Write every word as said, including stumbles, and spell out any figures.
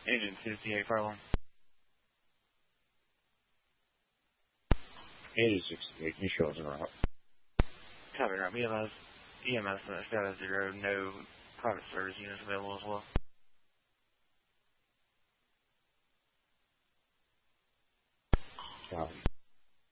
Agent fifty-eight Furlong. eighty sixty-eight, you show us a route. Copy, right. E M S, E M S status zero, no private service units available as well. Copy.